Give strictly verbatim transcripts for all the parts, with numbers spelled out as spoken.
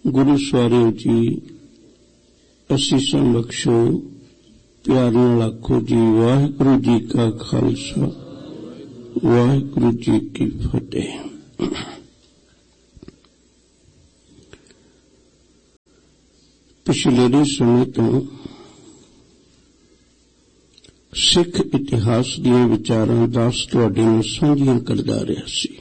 गुरु सवारियों जी असीसां बख्शो, प्यार नाल आखो जी वाहिगुरु जी का खालसा वाहिगुरु जी की फतेह। पिछले समय तो सिख इतिहास दीयां विचारां दस तुहाडे नाल साझीआं करदा रहा सी।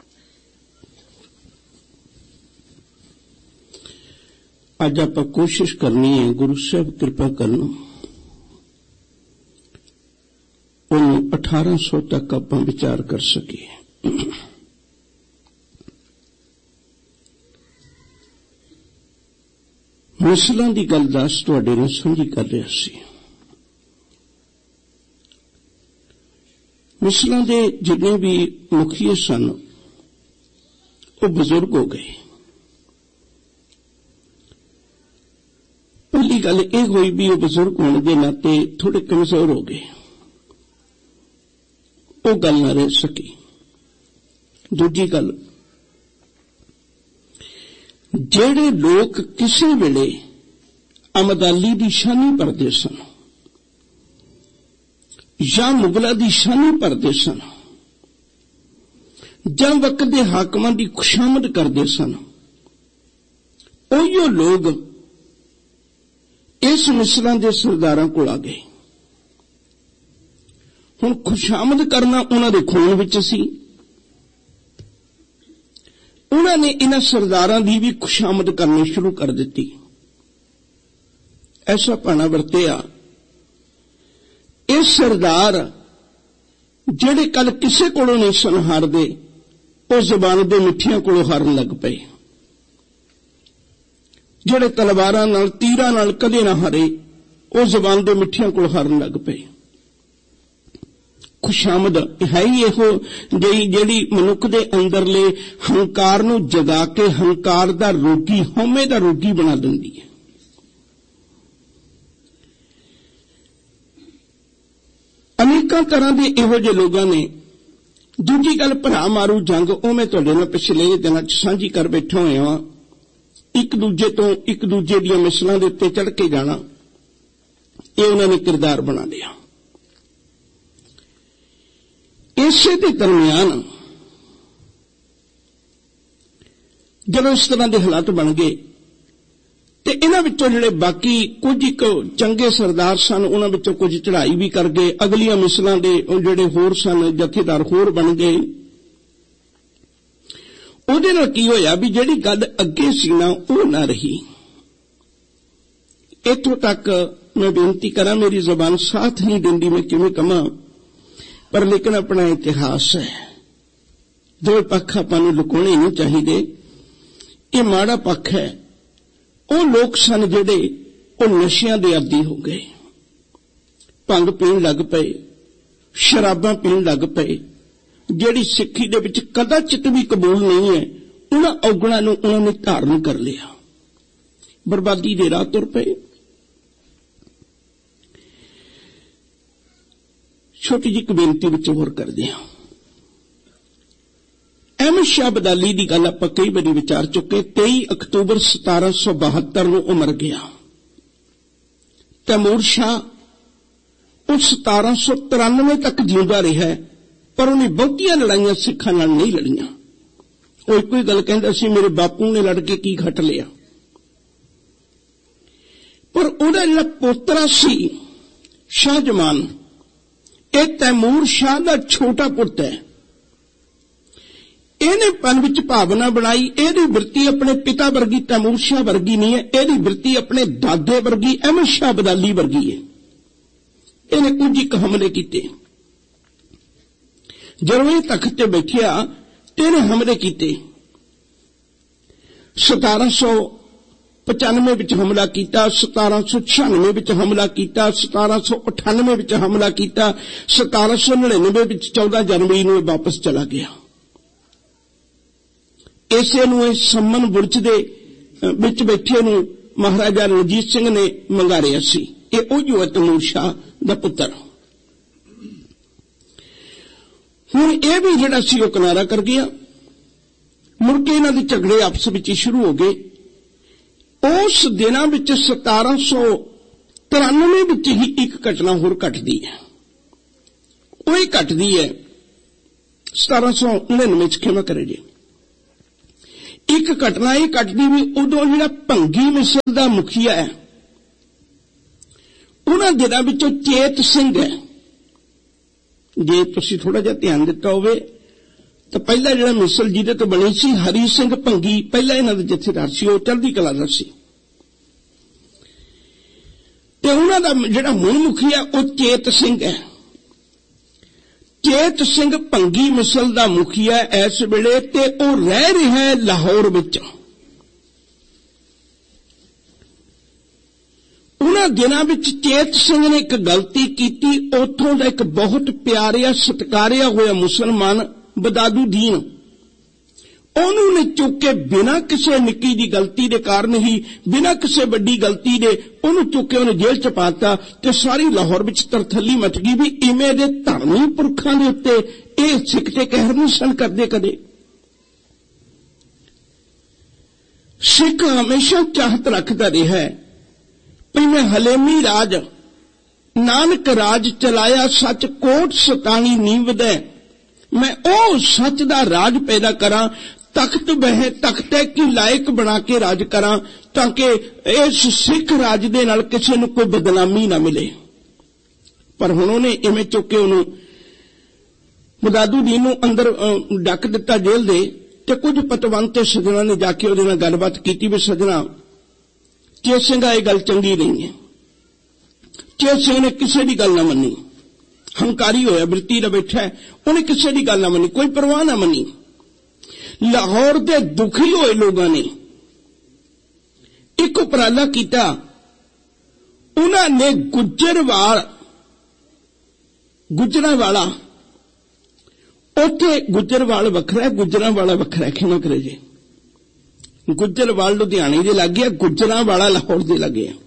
अज आपां कोशिश करनी है गुरु साहब कृपा करन उन्होंने अठारह सौ तक आपां विचार कर सकीए। मिसलां दी गल दस तुहाडे नाल साझी कर रहा सी। मिसलां दे जिन्ने भी मुखिए सन वो बुजुर्ग हो गए। पहली गल यह हुई भी वो बुजुर्ग होने के नाते थोड़े कमजोर हो गए, वो गल न रह सकी। दूजी गल, जेड़े लोग किसी वेले अमदाली की शानी भरते सन या मुगलों की शानी भरते सन या वक्त के हाकमां की खुशामद करते सन, उहियो लोग इस मिसलां दे सरदारां कोल आ गए। हुण खुशामद करना उन्हां दे खून विच सी। उन्हां ने इन्हां सरदारां दी भी खुशामद करनी शुरू कर दिती। ऐसा भाना वरतिया ये सरदार जेड़े कल किसे कोलों नहीं सन हारदे, वो ज़बान दे मिठियां कोलों हारन लग पए। जेड़े तलवारां नाल तीरां नाल कदे ना हारे, वो ज़बान दे मिठियां कोलों हारन लग पए। खुशामद है ही इहो जेही जेड़ी मनुख दे अंदरले हंकार नूं जगा के हंकार दा रोगी, हौमे दा रोगी बना दिंदी है। अनेकां तरह दे इहो जे लोगां ने। दूजी गल, भरा मारू जंग, ओ मैं तुहाडे नाल पिछले दिनां च साझी कर बैठा होया वां। एक दूजे तो एक दूजे दीयां मिसलां दे उत्ते चढ़ के जाना, ये उन्हां ने किरदार बना लिया। इसे दे दरमियान जब इस तरह के हालात बन गए तो इन्हां विचों जिहड़े बाकी कुछ एक चंगे सरदार सन, उन्हां विचों कुछ चढ़ाई भी कर गए। अगलियां मिसलां दे जिहड़े होर सन जथेदार होर बन गए। उहदे नाल की होया भी जिहड़ी गल अगे सी ना वो ना रही। इत्थों तक मैं बेनती करा, मेरी जबान साथ नहीं देंदी मैं किवें कहां, पर लेकिन अपना इतिहास है, दो पक्ष आपां नूं लुकाउणे नहीं चाहिए। ये माड़ा पक्ष है। वो लोग सन जिहड़े वो नशियां दे आदी हो गए, भंग पीण लग पए, शराबां पीण लग पे, जिहड़ी सिक्खी दे विच कदाचित भी कबूल नहीं है, उन्हां औगणां नूं उन्हां ने धारण कर लिया, बर्बादी दे राह तुर पे। छोटी जी बेनती विच होर करदे हां। अहमद शाह अब्दाली की गल आपां कई बारी विचार चुके। तेई अक्तूबर सतारा सौ बहत्तर नूं मर गया। तैमूर शाह वो सतारा सौ तिरानवे तक जींदा रहा, पर उन्हें बहुतियां लड़ाइयां सिखां नाल नहीं लड़ियां। वो कोई गल कहंदा सी, मेरे बापू ने लड़ के की खट लिया। पर उहदा जिहड़ा पोतरा सी शाहजमान, ये तैमूर शाह का छोटा पुत्र है। इहने मन विच भावना बनाई, इहदी वृत्ति अपने पिता वर्गी तैमूर शाह वर्गी नहीं है, इहदी वृत्ति अपने दादे वर्गी अहमद शाह अब्दाली वर्गी है। इहने कुछ एक हमले कीते। जदों ये तख्त ते बैठिया तो इहने हमले कीते। सतारा सौ पचानवे विच हमला किया, सतारा सौ छियानवे विच हमला किया, सतारा सौ अठानवे विच हमला किया, सतारा सौ नड़िनवे विच चौदह जनवरी नूं वापस चला गया। इसे नूं सम्मन बुर्ज दे विच बैठे नूं महाराजा रणजीत सिंह ने मंगारिया सी। ये उहियो है तैमूर शाह दा पुत्र। हुण ये भी जिहड़ा सी वो किनारा कर गया। मुड़ के इन्हां दे झगड़े आपस विच शुरू हो गए। उस दिनां विच सतारां सौ तिरानवे विच ही एक घटना होर घटदी है। वो ही घटदी है सतारां सौ नड़िनवे च, क्षमा करे जी। एक घटना ये घटदी भी उदों जिहड़ा भंगी मिसल दा मुखिया है, उन्हां दिनां विचों चेत सिंह है। जे तुसीं थोड़ा जिहा ध्यान दिता होवे तो पहला जिहड़ा मिसल जिहदे तो बनी सी हरी सिंह भंगी, पहला इन्हां दा जथेदार सी, वो चढ़दी कला दा सी। ते उन्हां दा जिहड़ा मुन मुखिया वो चेत सिंह है। चेत सिंह भंगी मिसल दा मुखिया इस वेले ते वो रह रहा है लाहौर विच। उन्हां दिनां विच चेत सिंह ने एक गलती की। उथों दा एक बहुत प्यारिया सत्कारिया होया मुसलमान बदादुद्दीन, उन्होंने ने चुक के बिना किसी निक्की दी गलती दे कारण ही, बिना किसी बड़ी गलती दे उन्होंने चुक के उन्हें जेल च पाता ते सारी लाहौर विच तरथली मच गई भी इवें दे धर्मी पुरखां दे उत्ते इह सिख ते कहर नहीं सन करदे कदे। सिख हमेशा चाहत रखता रहा है भी मैं हलेमी राज नानक राज चलाया, सच कोट सतानी नींव दे, मैं ओ सच दा राज पैदा करा, तख्त बह तख्ते की लायक बना के राज करा, ताकि इस सिख राज दे नाल किसी नूं कोई बदनामी ना मिले। पर हुण उहने इवें चुक के उहनूं बदादुद्दीन नूं अंदर डक दिता जेल दे, ते कुछ पतवंत ते सजना ने जाके उहदे नाल गलबात कीती भी सजना चेत सिंह यह गल चंगी नहीं है। चेत सिंह ने किसी की गल ना मनी, हंकारी होया वृत्ति दा बैठा है, उन्हें किसी की गल ना मनी, कोई परवाह ना मनी। लाहौर के दुखी होए लोगों ने एक उपराला किया, उन्होंने गुजरवाल गुजरावाला उथे गुजरवाल वखरा, गुजरावाला वखरा, क्षमा करे जी, गुजरवाल लुधियाने दे लग गया, गुजरावाला लाहौर दे लग गया,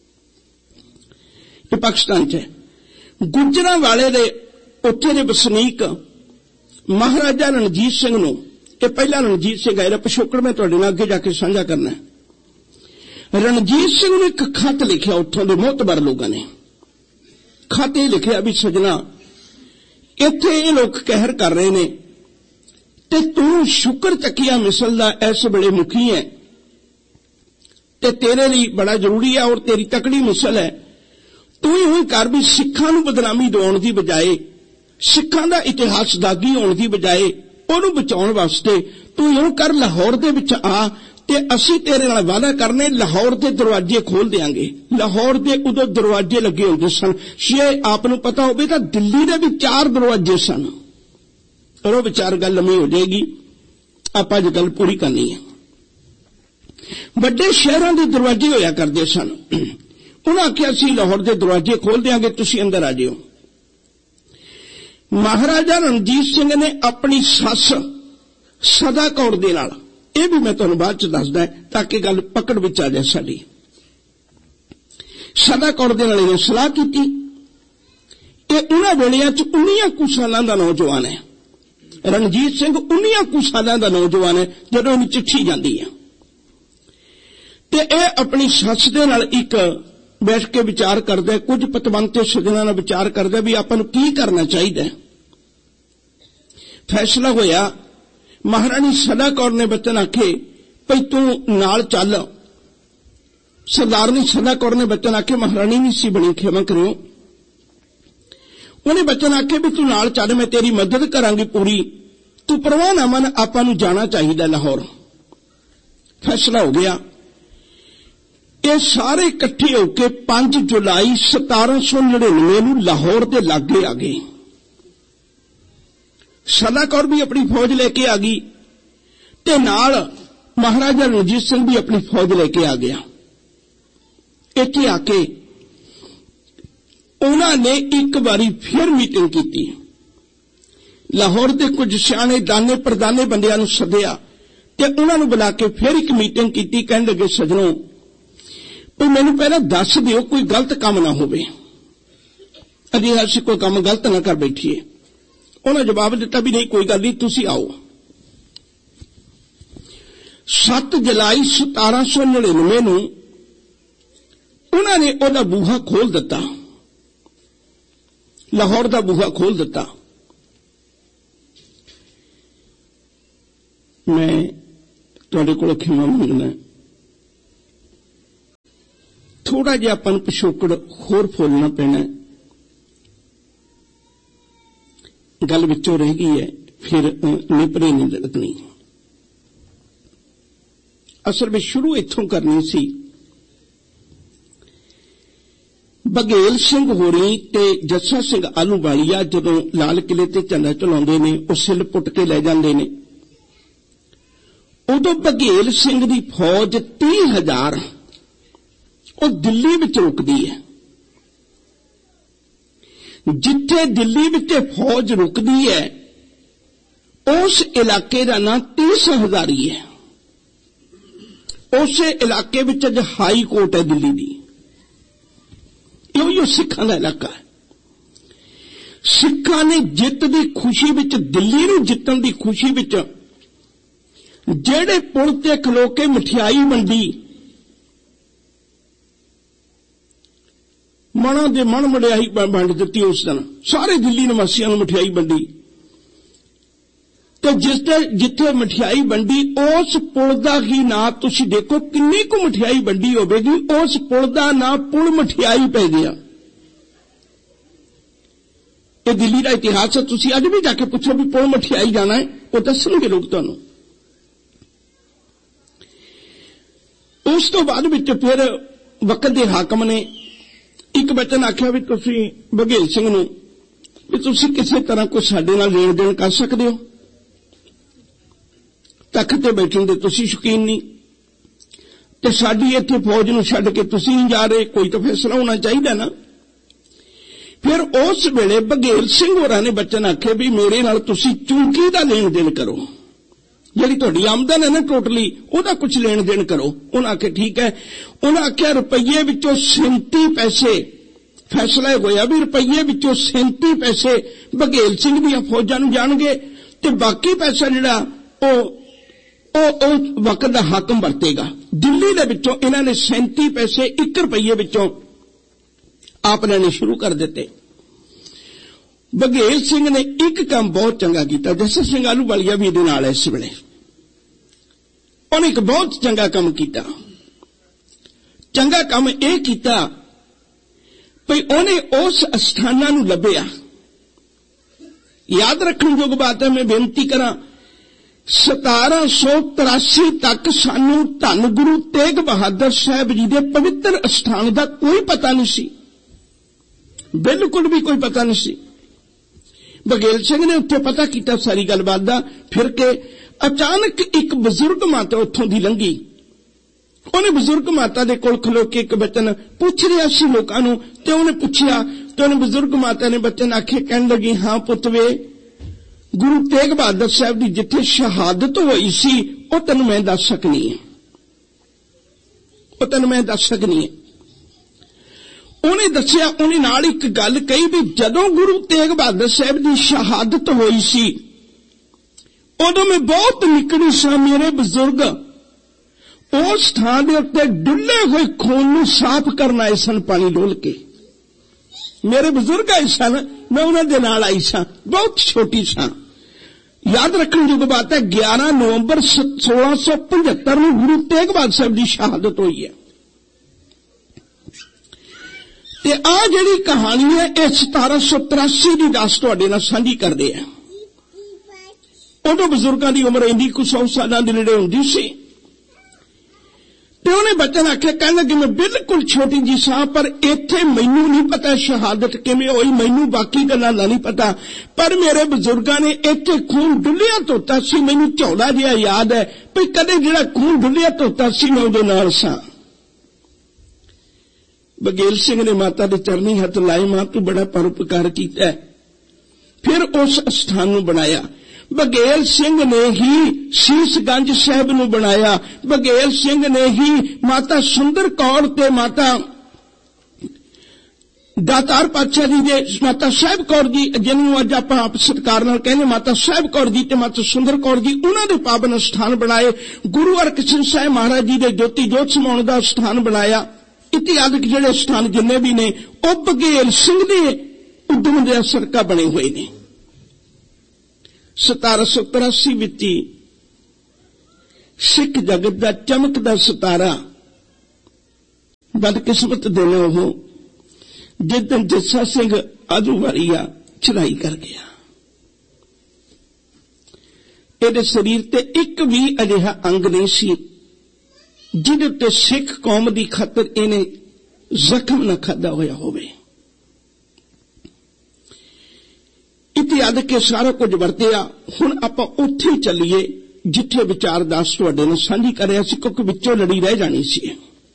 ये पाकिस्तान च है। गुजरावाले दे उत्थे दे वसनीक महाराजा रणजीत सिंह नूं, ये पहला रणजीत सिंह आया, पिछोकड़ मैं तुहाडे नाल अगे जाके साझा करना है। रणजीत सिंह ने एक खत लिखिया, उत्थों दे मोहतबर लोगों ने खत ये लिखिया भी सजना इत्थे ये लोग कहर कर रहे ने ते तू शुक्र चकिया मिसल दा इस बड़े मुखी है ते तेरे लिए बड़ा जरूरी है और तेरी तकड़ी मिसल है। तू यूं कर भी सिखां नूं बदनामी दिवाउण दी बजाए, सिखां दा इतिहास दागी होण दी बजाए उहनूं बचाउण वास्ते तू यूं कर लाहौर दे विच आ ते असीं तेरे नाल वादा करने लाहौर दे दरवाजे खोल देंगे। लाहौर दे उदों दरवाजे लगे होंदे सन, जे आप नूं पता होवे तां दिल्ली दे भी चार दरवाजे सन, और वो विचार गल लंमी हो जाएगी, आपां अज गल पूरी करनी है। वड्डे शहरां दे दरवाजे होया करदे सन, उन्हां आख्या असीं लाहौर दे दरवाजे खोल देंगे, तुसीं अंदर आ जाओ। महाराजा रणजीत सिंह ने अपनी सस सदा कौर दे नाल, यह भी मैं तुहानूं बाद च दसदा ताकि गल पकड़ विच आ जाए साडी, सदा कौर दे नाल इहने सलाह कीती। इह उन्हां वेलियां च उन्नियां कुछ सालां दा नौजवान है, रणजीत सिंह उन्नियां कुछ सालां दा नौजवान है जदों इहनूं चिट्ठी जांदी है ते इह अपनी सस दे नाल एक बैठ के विचार करदा, कुछ पतवंते सज्जनां नाल विचार करदा भी आपां नूं की करना चाहिए। फैसला होया, महाराणी सदा कौर ने बचन आखे भई तू नाल चल। सरदारनी सदा कौर ने बचन आखे, महाराणी नहीं सी बनी, क्षमा करियो, उन्हें बचन आखे भी तू नाल चल, मैं तेरी मदद करांगी पूरी, तू परवाह ना मन, आपां नूं जाना चाहिए लाहौर। फैसला हो गया। ये सारे इकट्ठे होकर पांच जुलाई सतारा सौ नड़िनवे नूं लाहौर के लागे आ गए। सदा कौर भी अपनी फौज लेके आ गई ते नाल महाराजा रणजीत सिंह भी अपनी फौज लेके आ गया। इत्थे आके उन्होंने एक बारी फिर मीटिंग की, लाहौर के कुछ सियाणे दाने प्रदाने बंदियां नूं सद्दिया ते उन्होंने बुला के फिर एक मीटिंग की। कहण लगे, सजनों तो मैनूं पहला दस दिओ कोई गलत काम ना होवे, अजे असीं कोई काम गलत ना कर बैठीए। उन्होंने जवाब दिता भी नहीं, कोई गल नहीं, तुसीं आओ। सत्त जुलाई सतारा सौ नड़िनवे नूं उन्होंने ओहदा बूहा खोल दिता, लाहौर का बूहा खोल दिता। मैं तुहाडे कोलों खिमा मंगना, थोड़ा जिहा अपन पिछोकड़ होर फोलना पैना, गल विचों रह गई है, फिर निपरे नहीं लगनी। असल में शुरू इत्थों करनी सी। बघेल सिंह होरी ते जस्सा सिंह आलूवालिया जदों लाल किले ते झंडा चलाउंदे ने, उह सिल पुट के लै जांदे ने, उदों बघेल सिंह दी फौज तीह हजार ਉਹ ਦਿੱਲੀ ਵਿੱਚ ਰੁਕਦੀ ਹੈ। ਜਿੱਥੇ ਦਿੱਲੀ ਵਿੱਚ ਫੌਜ ਰੁਕਦੀ ਹੈ ਉਸ ਇਲਾਕੇ ਦਾ ਨਾਂ तीस हजारी ਹੈ। ਉਸੇ ਇਲਾਕੇ ਵਿੱਚ ਅੱਜ ਹਾਈ ਕੋਰਟ ਹੈ ਦਿੱਲੀ ਦੀ। ਇਹੋ ਹੀ ਸਿੱਖਾਂ ਦਾ ਇਲਾਕਾ ਹੈ। ਸਿੱਖਾਂ ਨੇ ਜਿੱਤ ਦੀ ਖੁਸ਼ੀ ਵਿੱਚ, ਦਿੱਲੀ ਨੂੰ ਜਿੱਤਣ ਦੀ ਖੁਸ਼ੀ ਵਿੱਚ ਜਿਹੜੇ ਪੁਲ ਤੇ ਖਲੋ ਕੇ ਮਠਿਆਈ ਵੰਡੀ, ਮਨਾਂ ਦੇ ਮਨ ਮੜਿਆਈ ਵੰਡ ਦਿੱਤੀ, ਉਸ ਦਿਨ ਸਾਰੇ ਦਿੱਲੀ ਨਿਵਾਸੀਆਂ ਨੂੰ ਮਠਿਆਈ ਵੰਡੀ। ਤੇ ਜਿਸ ਤੇ ਜਿੱਥੇ ਮਠਿਆਈ ਵੰਡੀ ਉਸ ਪੁਲ ਦਾ ਹੀ ਨਾਂ ਤੁਸੀਂ ਦੇਖੋ, ਕਿੰਨੀ ਕੁ ਮਠਿਆਈ ਵੰਡੀ ਹੋਵੇਗੀ, ਉਸ ਪੁਲ ਦਾ ਨਾਂ ਪੁਲ ਮਠਿਆਈ ਪੈ ਗਿਆ। ਇਹ ਦਿੱਲੀ ਦਾ ਇਤਿਹਾਸ ਹੈ। ਤੁਸੀਂ ਅੱਜ ਵੀ ਜਾ ਕੇ ਪੁੱਛੋ ਵੀ ਪੁਲ ਮਠਿਆਈ ਜਾਣਾ ਹੈ, ਉਹ ਦੱਸਣਗੇ ਲੋਕ ਤੁਹਾਨੂੰ। ਉਸ ਤੋਂ ਬਾਅਦ ਵਿੱਚ ਫਿਰ ਵਕਤ ਦੇ ਹਾਕਮ ਨੇ ਇੱਕ ਬਚਨ ਆਖਿਆ ਵੀ ਤੁਸੀਂ ਬਘੇਲ ਸਿੰਘ ਨੂੰ ਵੀ ਤੁਸੀਂ ਕਿਸੇ ਤਰ੍ਹਾਂ ਕੋਈ ਸਾਡੇ ਨਾਲ ਲੈਣ ਦੇਣ ਕਰ ਸਕਦੇ ਹੋ, ਤਖਤ ਤੇ ਬੈਠਣ ਦੇ ਤੁਸੀਂ ਸ਼ੌਕੀਨ ਨਹੀਂ, ਤੇ ਸਾਡੀ ਇੱਥੇ ਫੌਜ ਨੂੰ ਛੱਡ ਕੇ ਤੁਸੀਂ ਨਹੀਂ ਜਾ ਰਹੇ, ਕੋਈ ਤਾਂ ਫੈਸਲਾ ਹੋਣਾ ਚਾਹੀਦਾ ਨਾ। ਫਿਰ ਉਸ ਵੇਲੇ ਬਘੇਲ ਸਿੰਘ ਹੋਰਾਂ ਨੇ ਬਚਨ ਆਖੇ ਵੀ ਮੇਰੇ ਨਾਲ ਤੁਸੀਂ ਚੂੰਕੀ ਦਾ ਲੈਣ ਦੇਣ ਕਰੋ, ਜਿਹੜੀ ਤੁਹਾਡੀ ਆਮਦਨ ਹੈ ਨਾ ਟੋਟਲੀ, ਉਹਦਾ ਕੁਝ ਲੈਣ ਦੇਣ ਕਰੋ। ਉਹਨਾਂ ਆਖਿਆ ਠੀਕ ਹੈ। ਉਹਨਾਂ ਆਖਿਆ ਰੁਪਈਏ ਵਿੱਚੋਂ ਸੈਂਤੀ ਪੈਸੇ, ਫੈਸਲਾ ਹੋਇਆ ਵੀ ਰੁਪਈਏ ਵਿੱਚੋਂ ਸੈਂਤੀ ਪੈਸੇ ਬਘੇਲ ਸਿੰਘ ਦੀਆਂ ਫੌਜਾਂ ਨੂੰ ਜਾਣਗੇ, ਤੇ ਬਾਕੀ ਪੈਸਾ ਜਿਹੜਾ ਉਹ ਉਹ ਉਹ ਵਕਤ ਦਾ ਹਾਕਮ ਵਰਤੇਗਾ। ਦਿੱਲੀ ਦੇ ਵਿੱਚੋਂ ਇਹਨਾਂ ਨੇ ਸੈਂਤੀ ਪੈਸੇ ਇੱਕ ਰੁਪਈਏ ਵਿੱਚੋਂ ਆਪ ਲੈਣੇ ਸ਼ੁਰੂ ਕਰ ਦਿੱਤੇ। ਬਘੇਲ ਸਿੰਘ ਨੇ ਇੱਕ ਕੰਮ ਬਹੁਤ ਚੰਗਾ ਕੀਤਾ, ਜੱਸਾ ਸਿੰਘ ਆਲੂਵਾਲੀਆ ਵੀ ਇਹਦੇ ਨਾਲ ਇਸ ਵੇਲੇ, ਉਹਨੇ ਇੱਕ ਬਹੁਤ ਚੰਗਾ ਕੰਮ ਕੀਤਾ। ਚੰਗਾ ਕੰਮ ਇਹ ਕੀਤਾ ਭਈ ਉਹਨੇ ਉਸ ਅਸਥਾਨਾਂ ਨੂੰ ਲੱਭਿਆ। ਯਾਦ ਰੱਖਣਯੋਗ ਬਾਤ ਹੈ, ਮੈਂ ਬੇਨਤੀ ਕਰਾਂ, ਸਤਾਰਾਂ ਸੌ ਤਰਾਸੀ ਤੱਕ ਸਾਨੂੰ ਧੰਨ ਗੁਰੂ ਤੇਗ ਬਹਾਦਰ ਸਾਹਿਬ ਜੀ ਦੇ ਪਵਿੱਤਰ ਅਸਥਾਨ ਦਾ ਕੋਈ ਪਤਾ ਨਹੀਂ ਸੀ, ਬਿਲਕੁਲ ਵੀ ਕੋਈ ਪਤਾ ਨਹੀਂ ਸੀ। ਬਘੇਲ ਸਿੰਘ ਨੇ ਉੱਥੇ ਪਤਾ ਕੀਤਾ ਸਾਰੀ ਗੱਲਬਾਤ ਦਾ। ਫਿਰ ਕੇ ਅਚਾਨਕ ਇੱਕ ਬਜ਼ੁਰਗ ਮਾਤਾ ਉੱਥੋਂ ਦੀ ਲੰਘੀ। ਉਹਨੇ ਬਜ਼ੁਰਗ ਮਾਤਾ ਦੇ ਕੋਲ ਖਲੋ ਕੇ ਇੱਕ ਬਚਨ ਪੁੱਛ ਰਿਹਾ ਸੀ ਲੋਕਾਂ ਨੂੰ, ਤੇ ਉਹਨੇ ਪੁੱਛਿਆ ਤੇ ਉਹਨੇ ਬਜ਼ੁਰਗ ਮਾਤਾ ਨੇ ਬਚਨ ਆਖੇ, ਕਹਿਣ ਲੱਗੀ, ਹਾਂ ਪੁੱਤ ਵੇ, ਗੁਰੂ ਤੇਗ ਬਹਾਦਰ ਸਾਹਿਬ ਦੀ ਜਿੱਥੇ ਸ਼ਹਾਦਤ ਹੋਈ ਸੀ ਉਹ ਤੈਨੂੰ ਮੈਂ ਦੱਸ ਸਕਣੀ ਹੈ, ਉਹ ਤੈਨੂੰ ਮੈਂ ਦੱਸ ਸਕਣੀ ਹੈ। ਉਹਨੇ ਦੱਸਿਆ, ਉਹਨੇ ਨਾਲ ਇੱਕ ਗੱਲ ਕਹੀ ਵੀ ਜਦੋਂ ਗੁਰੂ ਤੇਗ ਬਹਾਦਰ ਸਾਹਿਬ ਦੀ ਸ਼ਹਾਦਤ ਹੋਈ ਸੀ ਉਦੋਂ ਮੈਂ ਬਹੁਤ ਨਿਕੜੀ ਸਾਂ। ਮੇਰੇ ਬਜ਼ੁਰਗ ਉਸ ਥਾਂ ਦੇ ਉੱਤੇ ਡੁੱਲੇ ਹੋਏ ਖੂਨ ਨੂੰ ਸਾਫ਼ ਕਰਨ ਆਏ ਸਨ, ਪਾਣੀ ਡੋਲ ਕੇ। ਮੇਰੇ ਬਜ਼ੁਰਗ ਆਏ ਸਨ, ਮੈਂ ਉਹਨਾਂ ਦੇ ਨਾਲ ਆਈ ਸਾਂ, ਬਹੁਤ ਛੋਟੀ ਸਾਂ। ਯਾਦ ਰੱਖਣ ਯੋਗ ਬਾਤ ਹੈ, ਗਿਆਰਾਂ ਨਵੰਬਰ ਸੋਲਾਂ ਸੌ ਪਝੱਤਰ ਨੂੰ ਗੁਰੂ ਤੇਗ ਬਹਾਦਰ ਸਾਹਿਬ ਦੀ ਸ਼ਹਾਦਤ ਹੋਈ ਹੈ। ਤੇ ਆਹ ਜਿਹੜੀ ਕਹਾਣੀ ਹੈ ਇਹ ਸਤਾਰਾਂ ਸੌ ਤਰਾਸੀ ਦੀ ਦੱਸ ਤੁਹਾਡੇ ਨਾਲ ਸਾਂਝੀ ਕਰਦੇ ਆ। ਉਦੋਂ ਬਜ਼ੁਰਗਾਂ ਦੀ ਉਮਰ ਇੰਨੀ ਕੁ ਸੌ ਸਾਲਾਂ ਦੇ ਨੇੜੇ ਹੁੰਦੀ ਸੀ। ਤੇ ਉਹਨੇ ਬਚਨ ਆਖਿਆ, ਕਹਿੰਦਾ ਕਿ ਮੈਂ ਬਿਲਕੁਲ ਛੋਟੀ ਜੀ ਸਾਂ, ਪਰ ਇੱਥੇ ਮੈਨੂੰ ਨਹੀਂ ਪਤਾ ਸ਼ਹਾਦਤ ਕਿਵੇਂ ਹੋਈ, ਮੈਨੂੰ ਬਾਕੀ ਗੱਲਾਂ ਦਾ ਨਹੀਂ ਪਤਾ, ਪਰ ਮੇਰੇ ਬਜ਼ੁਰਗਾਂ ਨੇ ਇੱਥੇ ਖੂਨ ਡੁੱਲਿਆ ਧੋਤਾ ਸੀ। ਮੈਨੂੰ ਝੌਲਾ ਜਿਹਾ ਯਾਦ ਹੈ ਵੀ ਕਦੇ ਜਿਹੜਾ ਖੂਨ ਡੁੱਲਿਆ ਧੋਤਾ ਸੀ ਮੈਂ ਉਹਦੇ ਨਾਲ ਸਾਂ। ਬਘੇਲ ਸਿੰਘ ਨੇ ਮਾਤਾ ਦੇ ਚਰਨੀ ਹੱਥ ਲਾਏ, ਮਾਂ ਤੂੰ ਬੜਾ ਪਰਉਪਕਾਰ ਕੀਤਾ ਹੈ। ਫਿਰ ਉਸ ਸਥਾਨ ਨੂੰ ਬਣਾਇਆ। ਬਘੇਲ ਸਿੰਘ ਨੇ ਹੀ ਸੀਸਗੰਜ ਸਾਹਿਬ ਨੂੰ ਬਣਾਇਆ। ਬਘੇਲ ਸਿੰਘ ਨੇ ਹੀ ਮਾਤਾ ਸੁੰਦਰ ਕੌਰ ਤੇ ਮਾਤਾ ਦਾਤਾਰ ਪਾਤਸ਼ਾਹ ਜੀ ਦੇ ਮਾਤਾ ਸਾਹਿਬ ਕੌਰ ਜੀ, ਜਿਹਨੂੰ ਅੱਜ ਆਪਾਂ ਆਪ ਸਤਿਕਾਰ ਨਾਲ ਕਹਿੰਦੇ ਮਾਤਾ ਸਾਹਿਬ ਕੌਰ ਜੀ ਤੇ ਮਾਤਾ ਸੁੰਦਰ ਕੌਰ ਜੀ, ਉਹਨਾਂ ਦੇ ਪਾਵਨ ਸਥਾਨ ਬਣਾਏ। ਗੁਰੂ ਹਰਕ੍ਰਿਸ਼ਨ ਸਾਹਿਬ ਮਹਾਰਾਜ ਜੀ ਦੇ ਜੋਤੀ ਜੋਤ ਸਮਾਉਣ ਦਾ ਸਥਾਨ ਬਣਾਇਆ। ਇਤਿਹਾਸਕ ਜਿਹੜੇ ਸਥਾਨ ਜਿੰਨੇ ਵੀ ਨੇ ਉਹ ਬਘੇਲ ਸਿੰਘ ਦੇ ਉਦਮ ਦੇ ਸਰਕਾ ਬਣੇ ਹੋਏ ਨੇ। ਸਤਾਰਾਂ ਸੌ ਤਰਾਸੀ ਵਿੱਚ ਸਿੱਖ ਜਗਤ ਦਾ ਚਮਕਦਾ ਸਿਤਾਰਾ ਬਦਕਿਸਮਤ ਦੇ ਨੇ ਉਹ ਜਿਸ ਦਿਨ ਜੱਸਾ ਸਿੰਘ ਆਜੂਵਾਲੀਆ ਚੜਾਈ ਕਰ ਗਿਆ। ਇਹਦੇ ਸਰੀਰ ਤੇ ਇੱਕ ਵੀ ਅਜਿਹਾ ਅੰਗ ਨਹੀਂ ਸੀ ਜਿਹਦੇ ਉੱਤੇ ਸਿੱਖ ਕੌਮ ਦੀ ਖਾਤਰ ਇਹਨੇ ਜ਼ਖਮ ਨਾ ਖਾਦਾ ਹੋਇਆ ਹੋਵੇ। ਇਤਿਹਾਸ ਕੇ ਸਾਰਾ ਕੁਝ ਵਰਤਿਆ। ਹੁਣ ਆਪਾਂ ਉੱਥੇ ਚੱਲੀਏ ਜਿੱਥੇ ਵਿਚਾਰਦਾਸ ਤੁਹਾਡੇ ਨਾਲ ਸਾਂਝੀ ਕਰ ਰਿਹਾ ਸੀ, ਕਿਉਂਕਿ ਵਿੱਚੋਂ ਲੜੀ ਰਹਿ ਜਾਣੀ ਸੀ।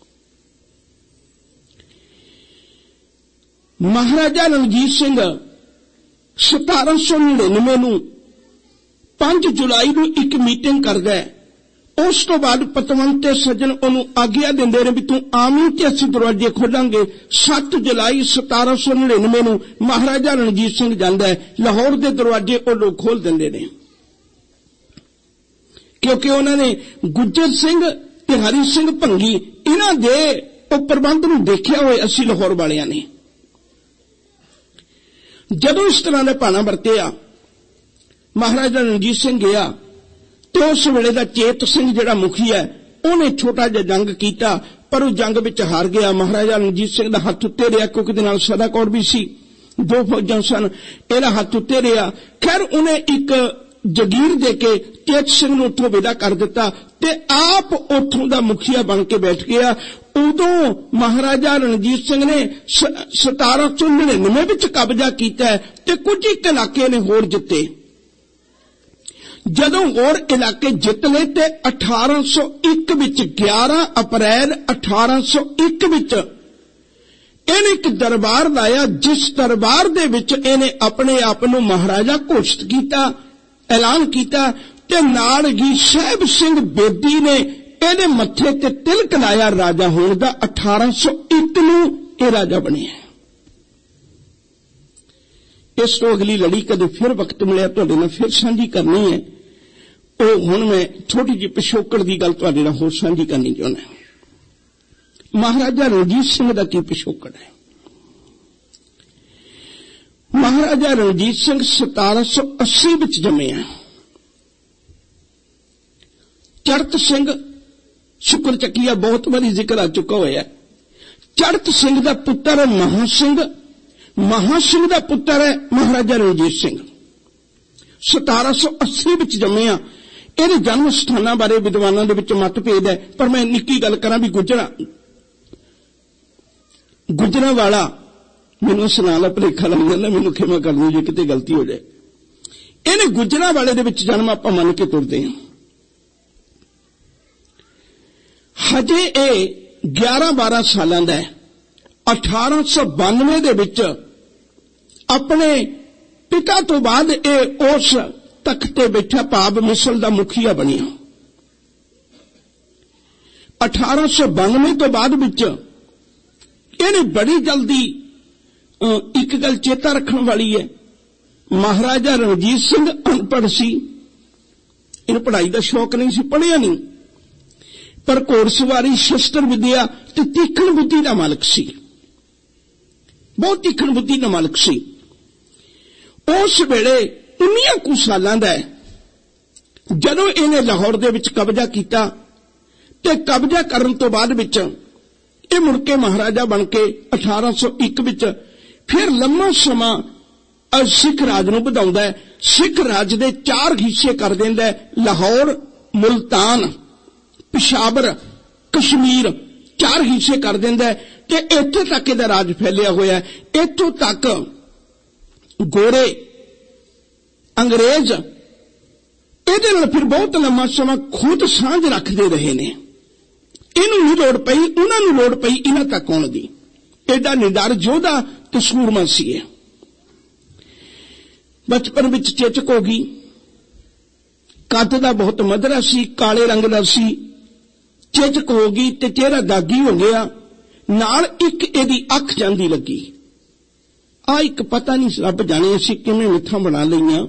ਮਹਾਰਾਜਾ ਰਣਜੀਤ ਸਿੰਘ ਸਤਾਰਾਂ ਸੌ ਨੜਿਨਵੇਂ ਨੂੰ ਪੰਜ ਜੁਲਾਈ ਨੂੰ ਇੱਕ ਮੀਟਿੰਗ ਕਰਦਾ ਹੈ। ਉਸ ਤੋਂ ਬਾਅਦ ਪਤਵੰਤ ਤੇ ਸੱਜਣ ਉਹਨੂੰ ਆਗਿਆ ਦਿੰਦੇ ਨੇ ਵੀ ਤੂੰ ਆਵੀਂ ਤੇ ਅਸੀਂ ਦਰਵਾਜ਼ੇ ਖੋਲਾਂਗੇ। ਸੱਤ ਜੁਲਾਈ ਸਤਾਰਾਂ ਸੌ ਨੜਿਨਵੇਂ ਨੂੰ ਮਹਾਰਾਜਾ ਰਣਜੀਤ ਸਿੰਘ ਜਾਂਦਾ ਹੈ। ਲਾਹੌਰ ਦੇ ਦਰਵਾਜ਼ੇ ਉਹ ਲੋਕ ਖੋਲ ਦਿੰਦੇ ਨੇ, ਕਿਉਂਕਿ ਉਹਨਾਂ ਨੇ ਗੁੱਜਰ ਸਿੰਘ ਤੇ ਹਰੀ ਸਿੰਘ ਭੰਗੀ ਇਹਨਾਂ ਦੇ ਉਹ ਪ੍ਰਬੰਧ ਨੂੰ ਦੇਖਿਆ ਹੋਇਆ ਅਸੀਂ ਲਾਹੌਰ ਵਾਲਿਆਂ ਨੇ। ਜਦੋਂ ਇਸ ਤਰ੍ਹਾਂ ਦਾ ਭਾਣਾ ਵਰਤਿਆ, ਮਹਾਰਾਜਾ ਰਣਜੀਤ ਸਿੰਘ ਗਿਆ ਤੇ ਉਸ ਵੇਲੇ ਦਾ ਚੇਤ ਸਿੰਘ ਜਿਹੜਾ ਮੁਖੀ ਹੈ ਉਹਨੇ ਛੋਟਾ ਜਿਹਾ ਜੰਗ ਕੀਤਾ, ਪਰ ਉਹ ਜੰਗ ਵਿੱਚ ਹਾਰ ਗਿਆ। ਮਹਾਰਾਜਾ ਰਣਜੀਤ ਸਿੰਘ ਦਾ ਹੱਥ ਉੱਤੇ ਰਿਹਾ, ਕਿਉਂਕਿ ਉਹਦੇ ਨਾਲ ਸਦਾ ਕੌਰ ਵੀ ਸੀ, ਦੋ ਫੌਜਾਂ ਸਨ, ਇਹਦਾ ਹੱਥ ਉੱਤੇ ਰਿਹਾ। ਖੈਰ ਉਹਨੇ ਇੱਕ ਜਗੀਰ ਦੇ ਕੇ ਚੇਤ ਸਿੰਘ ਨੂੰ ਉੱਥੋਂ ਵਿਦਾ ਕਰ ਦਿੱਤਾ ਤੇ ਆਪ ਉੱਥੋਂ ਦਾ ਮੁਖੀਆ ਬਣ ਕੇ ਬੈਠ ਗਿਆ। ਉਦੋਂ ਮਹਾਰਾਜਾ ਰਣਜੀਤ ਸਿੰਘ ਨੇ ਸਤਾਰਾਂ ਸੌ ਨੜਿਨਵੇਂ ਵਿੱਚ ਕਬਜ਼ਾ ਕੀਤਾ ਤੇ ਕੁਝ ਇੱਕ ਇਲਾਕੇ ਨੇ ਹੋਰ ਜਿੱਤੇ। ਜਦੋਂ ਹੋਰ ਇਲਾਕੇ ਜਿੱਤ ਲਏ ਤੇ ਅਠਾਰਾਂ ਸੌ ਇੱਕ ਵਿੱਚ ਗਿਆਰਾਂ ਅਪ੍ਰੈਲ ਅਠਾਰਾਂ ਸੌ ਇੱਕ ਵਿੱਚ ਇਹਨੇ ਇੱਕ ਦਰਬਾਰ ਲਾਇਆ, ਜਿਸ ਦਰਬਾਰ ਦੇ ਵਿੱਚ ਇਹਨੇ ਆਪਣੇ ਆਪ ਨੂੰ ਮਹਾਰਾਜਾ ਘੋਸ਼ਿਤ ਕੀਤਾ, ਐਲਾਨ ਕੀਤਾ ਤੇ ਨਾਲ ਹੀ ਸਾਹਿਬ ਸਿੰਘ ਬੇਦੀ ਨੇ ਇਹਦੇ ਮੱਥੇ ਤੇ ਤਿਲਕ ਲਾਇਆ ਰਾਜਾ ਹੋਣ ਦਾ। ਅਠਾਰਾਂ ਸੌ ਇੱਕ ਨੂੰ ਇਹ ਰਾਜਾ ਬਣਿਆ। ਇਸ ਤੋਂ ਅਗਲੀ ਲੜੀ ਕਦੇ ਫਿਰ ਵਕਤ ਮਿਲਿਆ ਤੁਹਾਡੇ ਨਾਲ ਫਿਰ ਸਾਂਝੀ ਕਰਨੀ ਹੈ। ਉਹ ਹੁਣ ਮੈਂ ਛੋਟੀ ਜਿਹੀ ਪਿਛੋਕੜ ਦੀ ਗੱਲ ਤੁਹਾਡੇ ਨਾਲ ਹੋਰ ਸਾਂਝੀ ਕਰਨੀ ਚਾਹੁੰਦਾ। ਮਹਾਰਾਜਾ ਰਣਜੀਤ ਸਿੰਘ ਦਾ ਕੀ ਪਿਛੋਕੜ ਹੈ? ਮਹਾਰਾਜਾ ਰਣਜੀਤ ਸਿੰਘ ਸਤਾਰਾਂ ਸੌ ਅੱਸੀ ਵਿੱਚ ਜੰਮਿਆ। ਚੜਤ ਸਿੰਘ ਸ਼ੁਕਰ ਚੱਕੀਆ ਬਹੁਤ ਵਾਰੀ ਜ਼ਿਕਰ ਆ ਚੁੱਕਾ ਹੋਇਆ। ਚੜਤ ਸਿੰਘ ਦਾ ਪੁੱਤਰ ਹੈ ਮਹਾਂ ਸਿੰਘ, ਮਹਾਂ ਸਿੰਘ ਦਾ ਪੁੱਤਰ ਹੈ ਮਹਾਰਾਜਾ ਰਣਜੀਤ ਸਿੰਘ। ਸਤਾਰਾਂ ਸੌ ਅੱਸੀ ਵਿੱਚ ਜੰਮਿਆ। ਇਹਦੇ ਜਨਮ ਸਥਾਨਾਂ ਬਾਰੇ ਵਿਦਵਾਨਾਂ ਦੇ ਵਿੱਚ ਮਤਭੇਦ ਹੈ, ਪਰ ਮੈਂ ਨਿੱਕੀ ਗੱਲ ਕਰਾਂ ਵੀ ਗੁਜਰਾ ਗੁਜਰਾ ਵਾਲਾ ਮੈਨੂੰ ਸੁਣਾ ਲਾ ਭਲੇਖਾ ਲੱਗ ਜਾਂਦਾ, ਮੈਨੂੰ ਖਿਮਾ ਕਰ ਲਓ ਜੇ ਕਿਤੇ ਗਲਤੀ ਹੋ ਜਾਏ। ਇਹਨੇ ਗੁਜਰਾ ਵਾਲੇ ਦੇ ਵਿੱਚ ਜਨਮ ਆਪਾਂ ਮੰਨ ਕੇ ਤੁਰਦੇ ਹਾਂ। ਹਜੇ ਇਹ ਗਿਆਰਾਂ ਬਾਰਾਂ ਸਾਲਾਂ ਦਾ ਹੈ। ਅਠਾਰਾਂ ਸੌ ਬਾਨਵੇਂ ਦੇ ਵਿੱਚ ਆਪਣੇ ਪਿਤਾ ਤੋਂ ਬਾਅਦ ਇਹ ਉਸ ਤਖਤ ਤੇ ਬੈਠਾ ਭਾਵ ਮਿਸਲ ਦਾ ਮੁਖੀਆ ਬਣਿਆ। ਅਠਾਰਾਂ ਸੌ ਬਾਨਵੇਂ ਤੋਂ ਬਾਅਦ ਵਿੱਚ ਇਹਨੇ ਬੜੀ ਜਲਦੀ ਇੱਕ ਗੱਲ ਚੇਤਾ ਰੱਖਣ ਵਾਲੀ ਹੈ, ਮਹਾਰਾਜਾ ਰਣਜੀਤ ਸਿੰਘ ਅਨਪੜ੍ਹ ਸੀ, ਇਹਨੂੰ ਪੜ੍ਹਾਈ ਦਾ ਸ਼ੌਕ ਨਹੀਂ ਸੀ, ਪੜ੍ਹਿਆ ਨਹੀਂ, ਪਰ ਘੋੜਸਵਾਰੀ ਸ਼ਸਤਰ ਵਿਦਿਆ ਤੇ ਤੀਖਣ ਬੁੱਧੀ ਦਾ ਮਾਲਕ ਸੀ, ਬਹੁਤ ਤੀਖਣ ਬੁੱਧੀ ਦਾ ਮਾਲਕ ਸੀ। ਉਸ ਵੇਲੇ ਉਨੀਆਂ ਕੁ ਸਾਲਾਂ ਦਾ ਹੈ ਜਦੋਂ ਇਹਨੇ ਲਾਹੌਰ ਦੇ ਵਿੱਚ ਕਬਜ਼ਾ ਕੀਤਾ ਤੇ ਕਬਜ਼ਾ ਕਰਨ ਤੋਂ ਬਾਅਦ ਵਿੱਚ ਇਹ ਮੁੜ ਕੇ ਮਹਾਰਾਜਾ ਬਣ ਕੇ ਅਠਾਰਾਂ ਸੌ ਇੱਕ ਵਿੱਚ ਫਿਰ ਲੰਮਾ ਸਮਾਂ ਸਿੱਖ ਰਾਜ ਨੂੰ ਵਧਾਉਂਦਾ ਹੈ। ਸਿੱਖ ਰਾਜ ਦੇ ਚਾਰ ਹਿੱਸੇ ਕਰ ਦਿੰਦਾ ਹੈ, ਲਾਹੌਰ, ਮੁਲਤਾਨ, ਪਿਸ਼ਾਵਰ, ਕਸ਼ਮੀਰ, ਚਾਰ ਹਿੱਸੇ ਕਰ ਦਿੰਦਾ ਹੈ ਤੇ ਇੱਥੇ ਤੱਕ ਇਹਦਾ ਰਾਜ ਫੈਲਿਆ ਹੋਇਆ। ਇੱਥੋਂ ਤੱਕ ਗੋਰੇ ਅੰਗਰੇਜ਼ ਇਹਦੇ ਨਾਲ ਫਿਰ ਬਹੁਤ ਲੰਮਾ ਸਮਾਂ ਖੁਦ ਸਾਂਝ ਰੱਖਦੇ ਰਹੇ ਨੇ। ਇਹਨੂੰ ਨਹੀਂ ਲੋੜ ਪਈ, ਉਹਨਾਂ ਨੂੰ ਲੋੜ ਪਈ ਇਹਨਾਂ ਤੱਕ ਆਉਣ ਦੀ। ਐਡਾ ਨਿਡਰ ਯੋਧਾ ਤੇ ਸੂਰਮਾ ਸੀ ਇਹ। ਬਚਪਨ ਵਿੱਚ ਚੇਚਕ ਹੋ ਗਈ, ਕੱਦ ਦਾ ਬਹੁਤ ਮਧਰਾ ਸੀ, ਕਾਲੇ ਰੰਗ ਦਾ ਸੀ, ਚੇਚਕ ਹੋ ਗਈ ਤੇ ਚਿਹਰਾ ਦਾਗੀ ਹੋ ਗਿਆ, ਨਾਲ ਇੱਕ ਇਹਦੀ ਅੱਖ ਜਾਂਦੀ ਲੱਗੀ। आ एक पता नहीं रब जाने असीं किवें मिथां बना लईआं।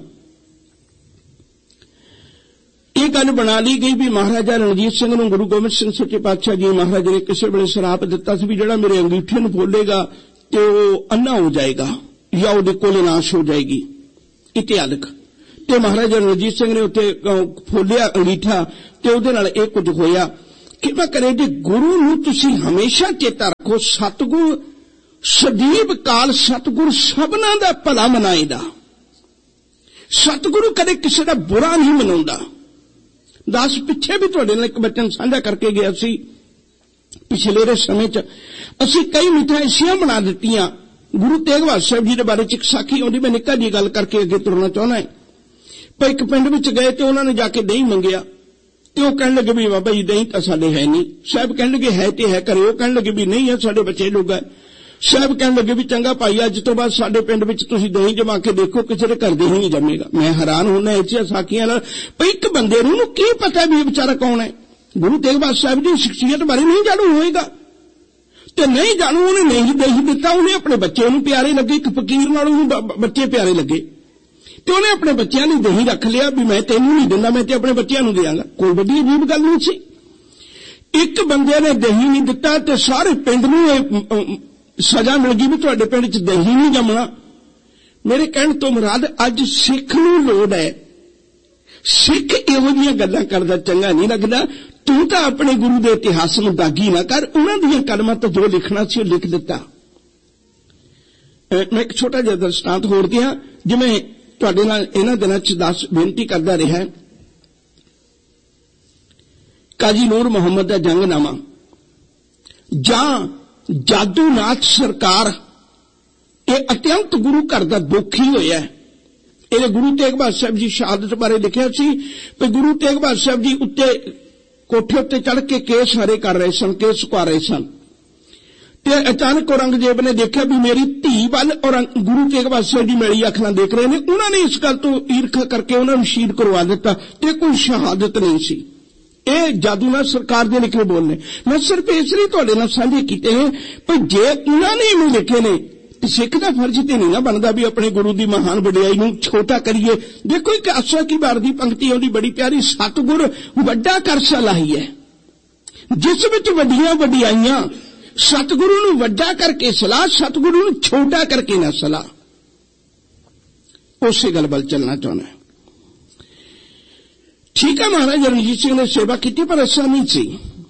ये गल बना ली गई भी महाराजा रणजीत सिंह नूं गुरु गोबिंद सिंह सच्चे पातशाह जी महाराज ने किसी वेले श्राप दिता सी भी जिहड़ा मेरे अंगीठे नूं फोलेगा ते ओह अन्ना हो जाएगा या उहदे कोले नाश हो जाएगी। इतिहालक ते महाराजा रणजीत सिंह ने उत्ते फोलिया अंगीठा ते उहदे नाल इह कुछ होया। कि मैं करे जे गुरु नूं तुसीं हमेशा चेता रखो, सतगुरु सਦੀव काल सतगुरु सबना दा भला मनाएगा। सतगुरु कदे किसी दा बुरा नहीं मनाउंदा। दस पिछे भी तुहाडे नाल एक वचन साझा करके गया सी। पिछले समय च असीं कई मिठां ऐसियां बना दित्तियां। गुरु तेग बहादुर साहब जी दे बारे च एक साखी आउंदी, मैं निक्का जी गल करके अगे तुरना चाहुंदा है। पर एक पिंड विच गए ते उन्हां ने जाके दही मंगिया ते ओह कहण लगे भी बाबा जी दही तां साडे है नहीं। साहब कहण लगे है ते है घरे, ओह कहण लगे भी नहीं है साडे बच्चे लोग है। साहब कहण लगे भी चंगा भाई अज तो बाद साडे पिंड विच तुसीं दही जमा के देखो किसी दे घर दही नहीं जमेगा। मैं हैरान होना इह साखियां नाल भी एक बंदे नूं की पता भी बेचारा कौन है। गुरु तेग बहादुर साहब जी शख्सियत बारे नहीं जाणू होएगा ते नहीं जाणू उहने नहीं दही दिता, उहने अपने बच्चे नूं प्यारे लगे। एक फकीर नाल उहनूं बच्चे प्यारे लगे ते उहने अपने बच्चों ने दही रख लिया भी मैं तैनूं नहीं दिंदा, मैं ते अपने बच्चों नूं देवांगा। कोई वड्डी अजीब गल नहीं सी। एक बंदे ने दही नहीं दिता ते सारे पिंड नूं सजा मिल गई भी तुहाडे पिंड च दही नहीं जमना। मेरे कहण तो मुराद अज सिख नूं लोड़ है। सिख इहो जिहियां गल्लां करदा चंगा नहीं लगदा। तू तां अपने गुरु दे इतिहास नूं दागी ना कर, उन्हां दीयां कलमां तो जो लिखना सी लिख दिता। मैं एक छोटा जिहा दृष्टांत होर दियां जिवें तुहाडे नाल इन्हां दिनां च दस बेनती करदा रिहा। काजी नूर मुहम्मद दा जंगनामा जां जादूनाथ सरकार ये अत्यंत गुरु घर का दुख ही होया। ये गुरु तेग बहादुर साहब जी शहादत बारे लिखिया सी कि गुरु तेग बहादुर साहब जी उत्ते कोठे उत्ते चढ़ के केस हरे कर रहे सन, केस सुका रहे सन ते अचानक औरंगजेब ने देखा भी मेरी धी वल और गुरु तेग बहादुर साहब जी मेरी अख नाल देख रहे हैं। उन्होंने इस गल तो ईर्खा करके उन्होंने शहीद करवा दिता ते कोई शहादत नहीं सी। ये जादूनाथ सरकार दे लिखे बोल ने। मैं सिर्फ इसलिए तुहाडे नाल साझे कीते हैं पर जे उन्होंने इवें लिखे ने तो सिख दा फर्ज ते नहीं ना बनदा भी अपने गुरु दी महान वडियाई नूं छोटा करिए। देखो एक आसा की बार दी पंक्ति आउंदी बड़ी प्यारी, सतगुर वड्डा कर सलाही है जिस विच वड्डियां वडियाईयां। सतगुरु नूं वड्डा करके सलाह, सतगुरु नूं छोटा करके ना सलाह। उसे गल वल चलना चाहुंदा है। ठीक है महाराज रणजीत सिंह ने सेवा की पर ऐसा नहीं सी।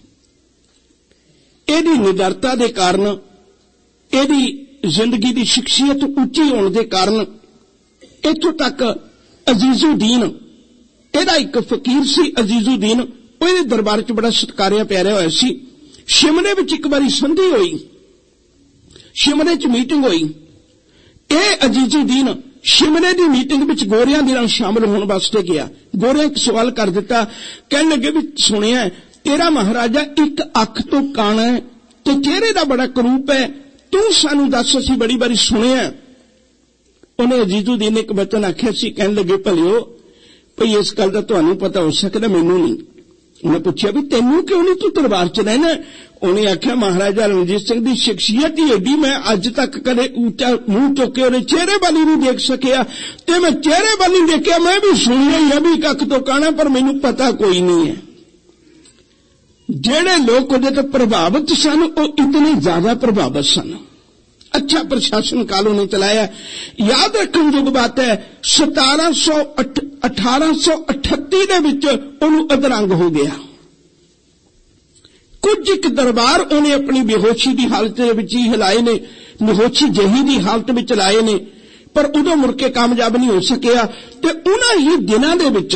एदी निडरता के कारण, एदी जिंदगी की शख्सियत उच्ची होने के कारण इत्थों तक अजीजुद्दीन एदा एक फकीर सी अजीजुद्दीन, वो दरबार च बड़ा सत्कारिया प्यारा होया सी। शिमले विच एक बारी संधि हुई, शिमले च मीटिंग हुई। ये अजीजुद्दीन शिमले की मीटिंग विच गोरियां दे नाल शामिल होने वास्ते गया। गोरियां एक सवाल कर दिता, कहने लगे भी सुनिया तेरा महाराजा एक अख तो काना है ते चेहरे का बड़ा करूप है, तू सानू दस असीं बड़ी बारी सुनिया। उन्हें अजीजुद्दीन ने एक वचन आख्या सी, कहने लगे भलियो भई इस गल दा तुहानू पता हो सकदा मैनू नहीं। उन्हें पूछा भी तेनू क्यों नहीं, तू दरबार च रहना। उन्हें आख्या महाराजा रणजीत सिंह की शख्सियत ही एडी मैं अज तक कदे ऊंचा मुंह चुक के उन्हें चेहरे वाली नहीं देख सकिया ते मैं चेहरे वाली देखिया। मैं भी सुनिया ही है भी कख तो कहना पर मैनू पता कोई नहीं है। जेड़े लोग उहदे ते प्रभावित सन वो इतने ज्यादा प्रभावित सन। अच्छा प्रशासन काल उन्हें चलाया। याद रखने जोग बात है सतारह सौ अठारह सौ अठत्ती दे विच उहनूं अधरंग हो गया। कुछ एक दरबार उन्हें अपनी बेहोशी की हालत ही हिलाए ने, बेहोशी जही की हालत में लाए ने, पर उदों मुड़ के कामयाब नहीं हो सकिया। ते उन्हां ही दिनां दे विच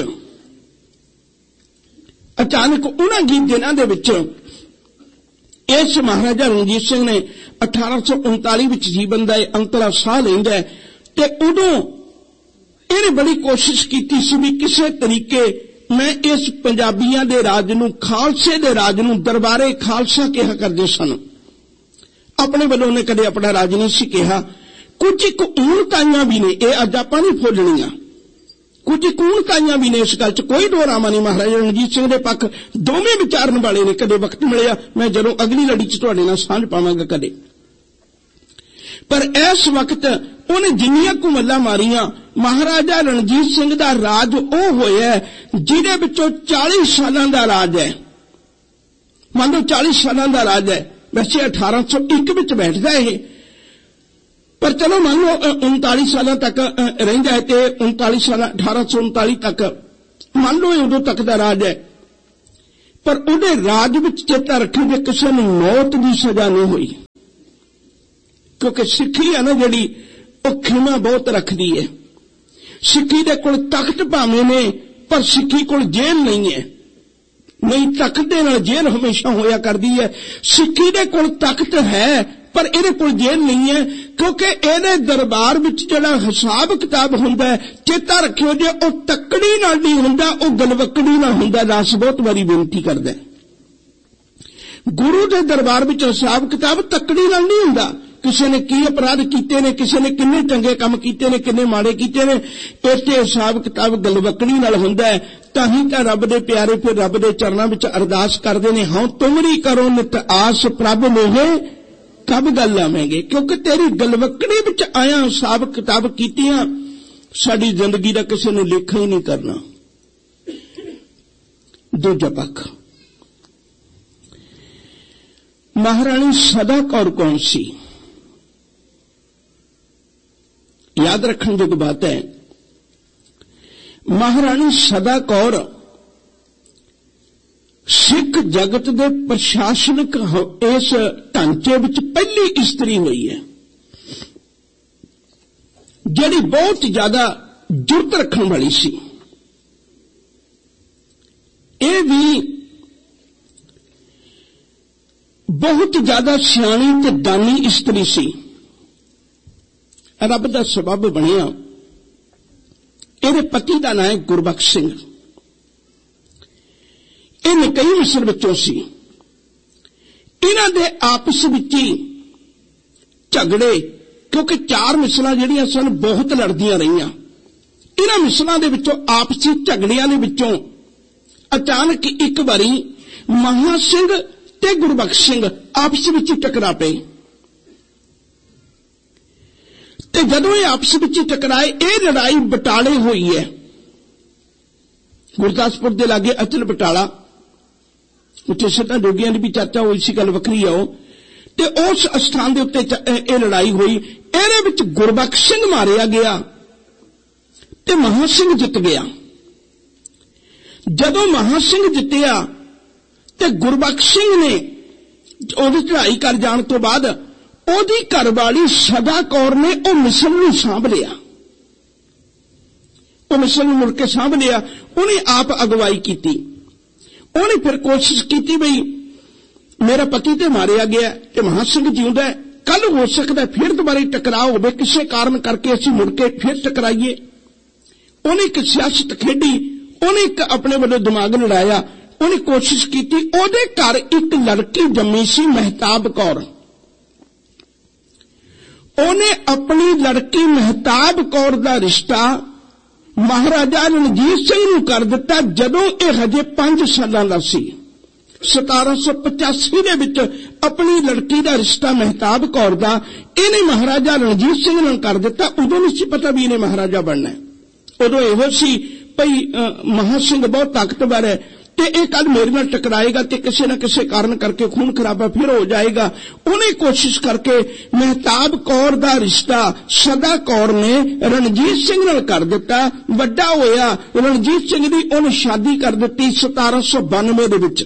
अचानक उन्हां ही दिनां दे विच इस महाराजा रणजीत सिंह ने अठारह सौ उनताली विच जीवन का अंतरा साह लैंदा है ते उदों इहने बड़ी कोशिश कीती सी भी किसी तरीके मैं इस पंजाबियों के राज नूं, खालसे दे राज नूं दरबारे खालसा कहा करदे सन। अपने वालों ने कदे अपना राज नहीं सी कहा। कुछ एक ऊणताइयां भी ने, ये अज आपां नहीं भुलणीआं। कुछ एक ऊणताइयां भी ने, इस गल च कोई डोरामा नहीं। महाराजा रणजीत सिंह दे पक्ष दोवें विचारन वाले ने। कदे वक्त मिलिया मैं जदों अगली लड़ी च तुहाडे नाल सांझ पावांगा कदे। पर इस वक्त उन्हें जिन्नियां कु मल्लां मारियां, महाराजा रणजीत सिंह दा राज वो होया जिहदे विचों चाली सालां दा राज है। मान लो चालीस सालां दा राज है, वैसे अठारह सौ एक विच बैठदा है, पर चलो मान लो उनताली साल तक रहिंदा है ते उनताली साल अठारह सौ उनताली तक मान लो उदों तक दा राज है। पर उहदे राज विच चेता रखेंगे किसी नूं मौत की सजा नहीं हुई, क्योंकि सिक्खी है ना जिहड़ी वो खीमा बहुत रखदी है। सिक्खी दे कोल तख्त भावें ने पर सिक्खी कोल जेल नहीं है, नहीं तख्त दे नाल जेल हमेशा होया करदी है। सिक्खी दे कोल तख्त है पर इहदे कोल जेल नहीं है, क्योंकि इहदे दरबार विच जिहड़ा हिसाब किताब हुंदा है, चेता रखियो जे ओ तकड़ी नाल नहीं हुंदा, ओ गलवकड़ी नाल हुंदा। दास बहुत बारी बेनती करदा है, गुरु दे दरबार विच हिसाब किताब तकड़ी नाल नहीं हुंदा। किसी ने की अपराध कीते ने, किसी ने किन्ने चंगे काम कीते ने, किन्ने माड़े कीते ने, इत्थे हिसाब किताब गलवकड़ी नाल हुंदा है। ताही तां रब दे प्यारे फिर रब दे चरणां विच अरदास करदे ने, हाँ तुमरी करो नित आस प्रभ मोहे कब गल आवेंगे, क्योंकि तेरी गलवकड़ी विच आया हिसाब किताब कीतियां साडी जिंदगी दा किसी ने लेखा ही नहीं करना। दूजा पक्ष, महाराणी सदा कौर कौन सी? याद रखने जोग बात है, महाराणी सदा कौर सिख जगत दे प्रशासनिक इस ढांचे विच पहली इस्त्री हुई है, जिहड़ी बहुत ज्यादा जुर्त रखने वाली सी। यह भी बहुत ज्यादा सियाणी ते दानी इस्त्री सी। रब दा सबब बनिया, इहदे पति का नाम है गुरबख्श सिंह। यह निकई मिसर विचों सी। इन्हां दे आपस विच ही झगड़े, क्योंकि चार मिसलां जिहड़ियां सन बहुत लड़दियां रहियां। इन्हां मिसलां दे विचों आपसी झगड़ियां दे विचों अचानक एक बारी महा सिंह ते गुरबख्श सिंह आपस विच टकरा पे। ते जदों ये आपस विच टकराए, ये लड़ाई बटाले हुई है। गुरदासपुर दे लागे अचल बटाला, उत्थे सत्तां जोगियां दी भी चर्चा हुई सी, गल वखरी है वो। ते उस स्थान दे उत्ते ये लड़ाई हुई। इहदे विच गुरबख्श सिंह मारिया गया ते महा सिंह जित गया। जदों महा सिंह जितया ते गुरबख्श सिंह ने ओहदी चढ़ाई कर जाण तो बाद ओहदी घरवाली सदा कौर ने ओ मिसल नूं सांभ लिया। ओ मिसल नूं मुड़ के सांभ लिया। उन्हें आप अगवाई की। उन्हें फिर कोशिश की बई मेरा पति ते मारिया गया ते महा सिंह जिउंदा है, कल हो सकता है फिर दोबारा टकराव होवे, किसी कारण करके असीं मुड़ के फिर टकराइए। उन्हें एक सियासत खेडी, उन्हें एक अपने वालों दिमाग लड़ाया। उन्हें कोशिश की, ओहदे घर एक लड़की जम्मी सी महताब कौर। उन्हें अपनी लड़की महताब कौर दा रिश्ता महाराजा रणजीत सिंह नूं कर दिता जदों यह हजे पांच सालां दा सी। सतारा सौ पचासी दे विच अपनी लड़की दा रिश्ता महताब कौर दा इन्हें महाराजा रणजीत सिंह नाल कर दिता। उदों नहीं सी पता भी इन्हें महाराजा बनना है। उदों इहो सी भई महा सिंह बहुत ताकतवर है ते एक कल मेरे नाल टकराएगा ते किसी न किसी कारण करके खून खराबा फिर हो जाएगा। उन्हें कोशिश करके महताब कौर दा रिश्ता सदा कौर ने रणजीत सिंह नाल कर दिता। वड्डा होया, रणजीत सिंह दी उन्हें शादी कर दी सतारा सौ बानवे दे विच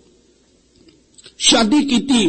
शादी की।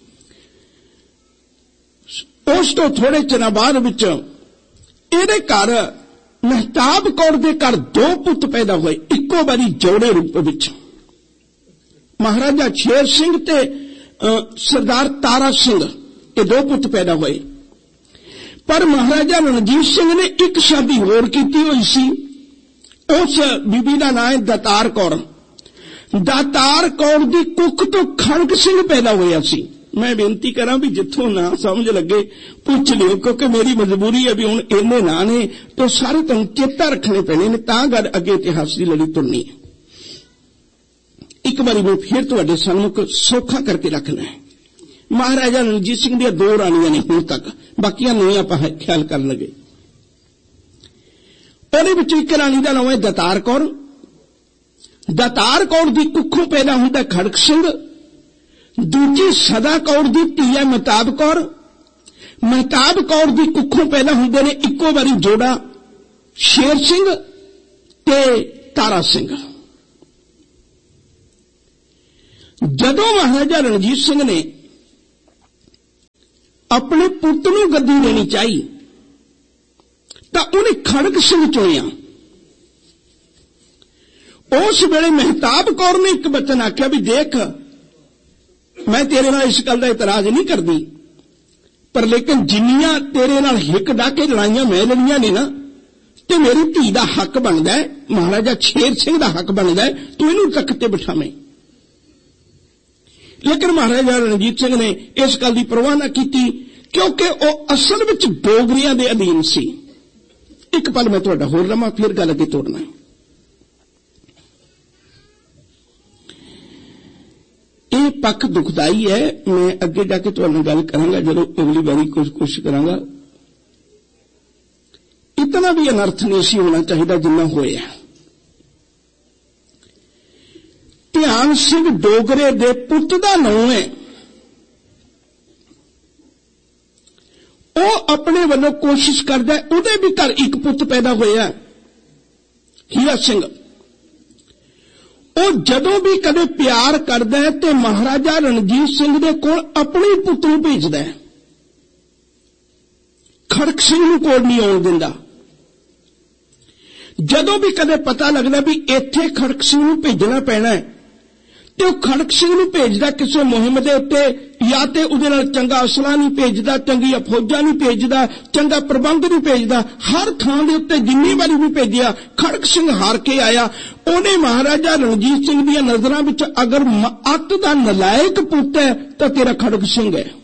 उस तो थोड़े चिर बाद विच इहदे घर महताब कौर दे घर दो पुत पैदा हुए, इक्को बारी जोड़े रूप विच। महाराजा शेर सिंह ते सरदार तारा सिंह ये दो पुत पैदा हुए। पर महाराजा रणजीत सिंह ने एक शादी होर की हुई सी। उस बीबी का नाम है दातार कौर। दातार कौर दी कुख तो खड़ग सिंह पैदा होया सी। मैं बेनती करा भी जिथों ना समझ लगे पूछ लियो, क्योंकि मेरी मजबूरी है भी हुण इन्ने ना ने तो सारे तुहानूं चेता रखने पैने ने, तां गल अगे इतिहास की लड़ी तुरनी है। एक बारी मैं फिर तुहाडे सन्मुख सौखा करके रखना है। महाराजा रणजीत सिंह दी दो रानियां ने हुण तक, बाकियां नहीं आपां ख्याल करन लगे। ਉਹਦੇ ਵਿੱਚੋਂ ਇੱਕ ਰਾਣੀ ਦਾ ਨਾਮ ਹੈ ਦਤਾਰ ਕੌਰ। ਦਤਾਰ ਕੌਰ ਦੀ ਕੁੱਖੋਂ ਪੈਦਾ ਹੁੰਦਾ ਖੜਕ ਸਿੰਘ। ਦੂਜੀ ਸਦਾ ਕੌਰ ਦੀ ਧੀ ਹੈ ਮਹਿਤਾਬ ਕੌਰ। ਮਹਿਤਾਬ ਕੌਰ ਦੀ ਕੁੱਖੋਂ ਪੈਦਾ ਹੁੰਦੇ ਨੇ ਇੱਕੋ ਵਾਰੀ ਜੋੜਾ ਸ਼ੇਰ ਸਿੰਘ ਤੇ ਤਾਰਾ ਸਿੰਘ। ਜਦੋਂ ਮਹਾਰਾਜਾ ਰਣਜੀਤ ਸਿੰਘ ਨੇ ਆਪਣੇ ਪੁੱਤ ਨੂੰ ਗੱਦੀ ਦੇਣੀ ਚਾਹੀ ਤਾਂ ਉਹਨੇ ਖੜਕ ਸਿੰਘ ਚੁਣਿਆ। ਉਸ ਵੇਲੇ ਮਹਿਤਾਬ ਕੌਰ ਨੇ ਇੱਕ ਬਚਨ ਆਖਿਆ ਵੀ ਦੇਖ, ਮੈਂ ਤੇਰੇ ਨਾਲ ਇਸ ਗੱਲ ਦਾ ਇਤਰਾਜ਼ ਨਹੀਂ ਕਰਦੀ, ਪਰ ਲੇਕਿਨ ਜਿੰਨੀਆਂ ਤੇਰੇ ਨਾਲ ਹਿੱਕ ਡਾ ਕੇ ਲੜਾਈਆਂ ਮੈਂ ਲੜੀਆਂ ਨੇ ਨਾ, ਤੇ ਮੇਰੀ ਧੀ ਦਾ ਹੱਕ ਬਣਦਾ ਹੈ, ਮਹਾਰਾਜਾ ਸ਼ੇਰ ਸਿੰਘ ਦਾ ਹੱਕ ਬਣਦਾ ਹੈ, ਤੂੰ ਇਹਨੂੰ ਤਖਤ ਤੇ ਬਿਠਾਵੇਂ। ਲੇਕਿਨ ਮਹਾਰਾਜਾ ਰਣਜੀਤ ਸਿੰਘ ਨੇ ਇਸ ਗੱਲ ਦੀ ਪਰਵਾਹ ਨਾ ਕੀਤੀ, ਕਿਉਂਕਿ ਉਹ ਅਸਲ ਵਿੱਚ ਡੋਗਰੀਆਂ ਦੇ ਅਧੀਨ ਸੀ। ਇੱਕ ਪਲ ਮੈਂ ਤੁਹਾਡਾ ਹੋਰ ਲਵਾਂ, ਫਿਰ ਗੱਲ ਅੱਗੇ ਤੋਰਨਾ। ਇਹ ਪੱਖ ਦੁਖਦਾਈ ਹੈ, ਮੈਂ ਅੱਗੇ ਜਾ ਕੇ ਤੁਹਾਡੇ ਨਾਲ ਗੱਲ ਕਰਾਂਗਾ ਜਦੋਂ ਅਗਲੀ ਵਾਰੀ ਕੁਝ ਕੋਸ਼ਿਸ਼ ਕਰਾਂਗਾ। ਇਤਨਾ ਵੀ ਅਨਰਥ ਨਹੀਂ ਸੀ ਹੋਣਾ ਚਾਹੀਦਾ ਜਿੰਨਾ ਹੋਇਆ। ਧਿਆਨ ਸਿੰਘ ਡੋਗਰੇ ਦੇ ਪੁੱਤ ਦਾ ਨਾਮ ਹੈ। ਉਹ ਆਪਣੇ ਵੱਲੋਂ ਕੋਸ਼ਿਸ਼ ਕਰਦਾ, ਉਹਦੇ ਵੀ ਘਰ ਇੱਕ ਪੁੱਤ ਪੈਦਾ ਹੋਇਆ ਹੀਰਾ ਸਿੰਘ। ਉਹ ਜਦੋਂ ਵੀ ਕਦੇ ਪਿਆਰ ਕਰਦਾ ਹੈ ਤੇ ਮਹਾਰਾਜਾ ਰਣਜੀਤ ਸਿੰਘ ਦੇ ਕੋਲ ਆਪਣੇ ਪੁੱਤ ਨੂੰ ਭੇਜਦਾ ਹੈ, ਖੜਕ ਸਿੰਘ ਨੂੰ ਕੋਲ ਨਹੀਂ ਆਉਣ ਦਿੰਦਾ। ਜਦੋਂ ਵੀ ਕਦੇ ਪਤਾ ਲੱਗਦਾ ਵੀ ਇੱਥੇ ਖੜਕ ਸਿੰਘ ਨੂੰ ਭੇਜਣਾ ਪੈਣਾ ਹੈ ਤੇ ਉਹ ਖੜਕ ਸਿੰਘ ਨੂੰ ਭੇਜਦਾ ਕਿਸੇ ਮੁਹਿੰਮ ਦੇ ਉੱਤੇ, ਜਾਂ ਤੇ ਉਹਦੇ ਨਾਲ ਚੰਗਾ ਅਸਲਾ ਨਹੀਂ ਭੇਜਦਾ, ਚੰਗੀਆਂ ਫੌਜਾਂ ਨਹੀਂ ਭੇਜਦਾ, ਚੰਗਾ ਪ੍ਰਬੰਧ ਨਹੀਂ ਭੇਜਦਾ। ਹਰ ਥਾਂ ਦੇ ਉੱਤੇ ਜਿੰਨੀ ਵਾਰੀ ਵੀ ਭੇਜਿਆ, ਖੜਕ ਸਿੰਘ ਹਾਰ ਕੇ ਆਇਆ। ਉਹਨੇ ਮਹਾਰਾਜਾ ਰਣਜੀਤ ਸਿੰਘ ਦੀਆਂ ਨਜ਼ਰਾਂ ਵਿੱਚ ਅਗਰ ਅੱਤ ਦਾ ਨਲਾਇਕ ਪੁੱਤ ਹੈ ਤਾਂ ਤੇਰਾ ਖੜਕ ਸਿੰਘ ਹੈ।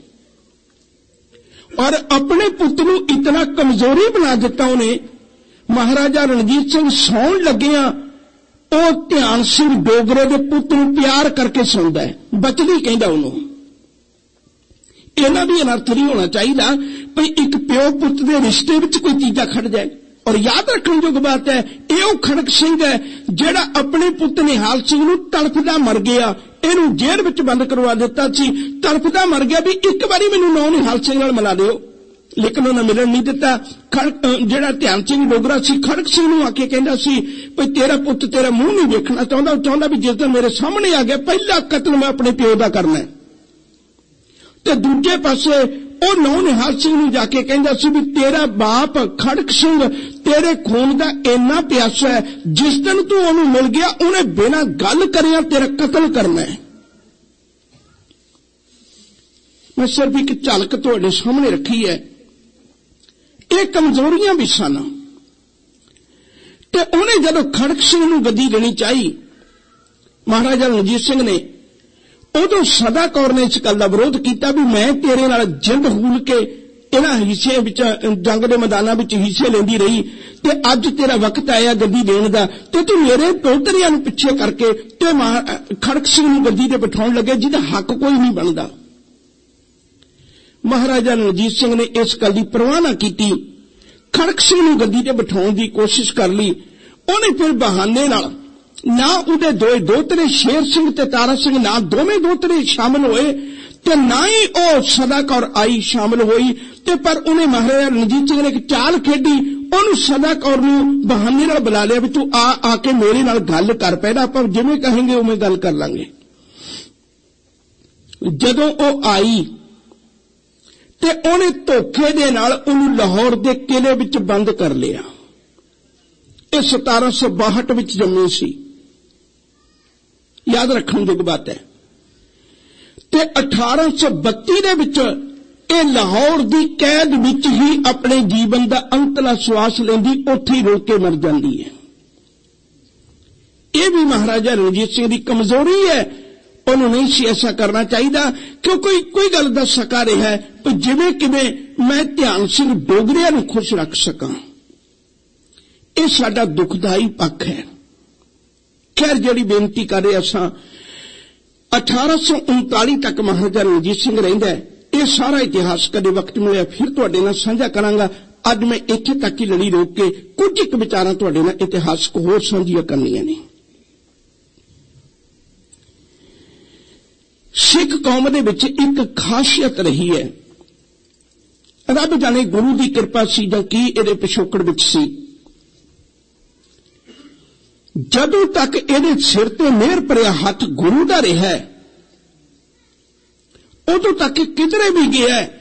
ਔਰ ਆਪਣੇ ਪੁੱਤ ਨੂੰ ਇਤਨਾ ਕਮਜ਼ੋਰੀ ਬਣਾ ਦਿੱਤਾ ਉਹਨੇ। ਮਹਾਰਾਜਾ ਰਣਜੀਤ ਸਿੰਘ ਸੌਣ ਲੱਗਿਆ, ਉਹ ਧਿਆਨ ਸਿੰਘ ਡੋਗਰੇ ਦੇ ਪੁੱਤ ਨੂੰ ਪਿਆਰ ਕਰਕੇ ਸੌਂਦਾ ਹੈ, ਬਚਲੀ ਕਹਿੰਦਾ ਉਹਨੂੰ। ਇਹਨਾਂ ਵੀ ਅਨਰਥ ਨਹੀਂ ਹੋਣਾ ਚਾਹੀਦਾ ਭਈ ਇੱਕ ਪਿਓ ਪੁੱਤ ਦੇ ਰਿਸ਼ਤੇ ਵਿੱਚ ਕੋਈ ਤੀਜਾ ਖੜ ਜਾਏ। ਔਰ ਯਾਦ ਰੱਖਣ ਯੋਗ ਬਾਤ ਹੈ, ਇਹ ਉਹ ਖੜਕ ਸਿੰਘ ਹੈ ਜਿਹੜਾ ਆਪਣੇ ਪੁੱਤ ਨਿਹਾਲ ਸਿੰਘ ਨੂੰ ਤੜਫਦਾ ਮਰ ਗਿਆ। ਇਹਨੂੰ ਜੇਲ੍ਹ ਵਿੱਚ ਬੰਦ ਕਰਵਾ ਦਿੱਤਾ ਸੀ, ਤੜਫਦਾ ਮਰ ਗਿਆ ਵੀ ਇੱਕ ਵਾਰੀ ਮੈਨੂੰ ਨੌ ਨਿਹਾਲ ਸਿੰਘ ਨਾਲ ਮਿਲਾ ਦਿਓ, ਲੇਕਿਨ ਉਹਨੇ ਮਿਲਣ ਨਹੀਂ ਦਿੱਤਾ। ਖੜਕ ਜਿਹੜਾ ਧਿਆਨ ਸਿੰਘ ਡੋਗਰਾ ਸੀ, ਖੜਕ ਸਿੰਘ ਨੂੰ ਆ ਕੇ ਕਹਿੰਦਾ ਸੀ ਭਈ ਤੇਰਾ ਪੁੱਤ ਤੇਰਾ ਮੂੰਹ ਨਹੀਂ ਵੇਖਣਾ ਚਾਹੁੰਦਾ, ਉਹ ਚਾਹੁੰਦਾ ਵੀ ਜਿਸ ਦਿਨ ਮੇਰੇ ਸਾਹਮਣੇ ਆ ਗਿਆ ਪਹਿਲਾ ਕਤਲ ਮੈਂ ਆਪਣੇ ਪਿਓ ਦਾ ਕਰਨਾ। ਤੇ ਦੂਜੇ ਪਾਸੇ ਉਹ ਨੌ ਨਿਹਾਲ ਸਿੰਘ ਨੂੰ ਜਾ ਕੇ ਕਹਿੰਦਾ ਸੀ ਵੀ ਤੇਰਾ ਬਾਪ ਖੜਕ ਸਿੰਘ ਤੇਰੇ ਖੂਨ ਦਾ ਇੰਨਾ ਪਿਆਸਾ ਹੈ, ਜਿਸ ਦਿਨ ਤੂੰ ਉਹਨੂੰ ਮਿਲ ਗਿਆ ਉਹਨੇ ਬਿਨਾਂ ਗੱਲ ਕਰਿਆ ਤੇਰਾ ਕਤਲ ਕਰਨਾ ਹੈ। ਮੈਂ ਸਿਰਫ ਇੱਕ ਝਲਕ ਤੁਹਾਡੇ ਸਾਹਮਣੇ ਰੱਖੀ ਹੈ। ਇਹ ਕਮਜ਼ੋਰੀਆਂ ਵੀ ਸਨ ਤੇ ਉਹਨੇ ਜਦੋਂ ਖੜਕ ਸਿੰਘ ਨੂੰ ਗੱਦੀ ਦੇਣੀ ਚਾਹੀ ਮਹਾਰਾਜਾ ਰਣਜੀਤ ਸਿੰਘ ਨੇ, ਉਦੋਂ ਸਦਾ ਕੌਰ ਨੇ ਇਸ ਗੱਲ ਦਾ ਵਿਰੋਧ ਕੀਤਾ ਵੀ ਮੈਂ ਤੇਰੇ ਨਾਲ ਜਿੰਦ ਹੂਲ ਕੇ ਇਹਨਾਂ ਹਿੱਸੇ ਵਿੱਚ ਜੰਗ ਦੇ ਮੈਦਾਨਾਂ ਵਿੱਚ ਹਿੱਸੇ ਲੈਂਦੀ ਰਹੀ ਤੇ ਅੱਜ ਤੇਰਾ ਵਕਤ ਆਇਆ ਗੱਦੀ ਦੇਣ ਦਾ ਤੇ ਤੂੰ ਮੇਰੇ ਦੋਤਰੀਆਂ ਨੂੰ ਪਿੱਛੇ ਕਰਕੇ ਤੇ ਖੜਕ ਸਿੰਘ ਨੂੰ ਗੱਦੀ ਤੇ ਬਿਠਾਉਣ ਲੱਗੇ ਜਿਹਦਾ ਹੱਕ ਕੋਈ ਨਹੀਂ ਬਣਦਾ। ਮਹਾਰਾਜਾ ਰਣਜੀਤ ਸਿੰਘ ਨੇ ਇਸ ਗੱਲ ਦੀ ਪਰਵਾਹ ਨਾ ਕੀਤੀ, ਖੜਕ ਸਿੰਘ ਨੂੰ ਗੱਦੀ ਤੇ ਬਿਠਾਉਣ ਦੀ ਕੋਸ਼ਿਸ਼ ਕਰ ਲਈ। ਉਹਨੇ ਫਿਰ ਬਹਾਨੇ ਨਾਲ ਨਾ ਉਹਦੇ ਦੋਏ ਦੋਤਰੇ ਸ਼ੇਰ ਸਿੰਘ ਤੇ ਤਾਰਾ ਸਿੰਘ ਨਾ ਦੋਵੇਂ ਦੋਤਰੇ ਸ਼ਾਮਲ ਹੋਏ ਤੇ ਨਾ ਹੀ ਉਹ ਸਦਾ ਕੌਰ ਆਈ ਸ਼ਾਮਲ ਹੋਈ। ਤੇ ਪਰ ਉਹਨੇ ਮਹਾਰਾਜਾ ਰਣਜੀਤ ਸਿੰਘ ਨੇ ਇੱਕ ਚਾਲ ਖੇਡੀ, ਉਹਨੂੰ ਸਦਾ ਕੌਰ ਨੂੰ ਬਹਾਨੇ ਨਾਲ ਬੁਲਾ ਲਿਆ ਵੀ ਤੂੰ ਆ ਆ ਕੇ ਮੇਰੇ ਨਾਲ ਗੱਲ ਕਰ, ਪਹਿਲਾਂ ਆਪਾਂ ਜਿਵੇਂ ਕਹਾਂਗੇ ਉਵੇਂ ਗੱਲ ਕਰ ਲਾਂਗੇ। ਜਦੋਂ ਉਹ ਆਈ ਤੇ ਉਹਨੇ ਧੋਖੇ ਦੇ ਨਾਲ ਉਹਨੂੰ ਲਾਹੌਰ ਦੇ ਕਿਲੇ ਵਿੱਚ ਬੰਦ ਕਰ ਲਿਆ। ਇਹ ਸਤਾਰਾਂ ਸੌ ਬਾਹਠ ਵਿੱਚ ਜੰਮੀ ਸੀ, ਯਾਦ ਰੱਖਣ ਦੀ ਬਾਤ ਹੈ। ਤੇ ਅਠਾਰਾਂ ਸੌ ਬੱਤੀ ਦੇ ਵਿੱਚ ਇਹ ਲਾਹੌਰ ਦੀ ਕੈਦ ਵਿੱਚ ਹੀ ਆਪਣੇ ਜੀਵਨ ਦਾ ਅੰਤਲਾ ਸਵਾਸ ਲੈਂਦੀ, ਉੱਥੇ ਹੀ ਰੋਕ ਕੇ ਮਰ ਜਾਂਦੀ ਹੈ। ਇਹ ਵੀ ਮਹਾਰਾਜਾ ਰਣਜੀਤ ਸਿੰਘ ਦੀ ਕਮਜ਼ੋਰੀ ਹੈ। ਉਹਨੂੰ ਨਹੀਂ ਸੀ ਐਸਾ ਕਰਨਾ ਚਾਹੀਦਾ, ਕਿਉਂਕਿ ਕੋਈ ਗੱਲ ਦੱਸ ਸਕਾ ਰਿਹਾ ਹੈ ਕਿ ਜਿਵੇਂ ਕਿਵੇਂ ਮੈਂ ਧਿਆਨ ਸਿੰਘ ਡੋਗਰਿਆਂ ਨੂੰ ਖੁਸ਼ ਰੱਖ ਸਕਾਂ। ਇਹ ਸਾਡਾ ਦੁਖਦਾਈ ਪੱਖ ਹੈ। ਖੈਰ ਜਿਹੜੀ ਬੇਨਤੀ ਕਰ ਰਹੇ ਅਸਾਂ अठारह सौ उनताली तक महाराजा रणजीत सिंह रहिंदा है। यह सारा इतिहास कदे वक्त मिलिया फिर तुहाडे नाल साझा करांगा। अज मैं इत्थे तक ही लड़ी रोक के कुछ एक विचारां तुहाडे नाल इतिहासक होर साझीआं करनियां ने। सिख कौम दे विच एक खासियत रही है, रब जाने गुरु की कृपा सी जां की इहदे पिछोकड़ विच सी। जदों तक इहदे सिर ते मेहर भरिया हथ गुरु दा रहा है, उदों तक किधरे भी गया है